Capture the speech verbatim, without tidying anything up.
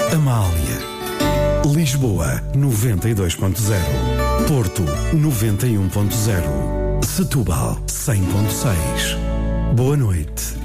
Amália. Lisboa, noventa e dois ponto zero. Porto, noventa e um ponto zero. Setúbal, cem ponto seis. Boa noite.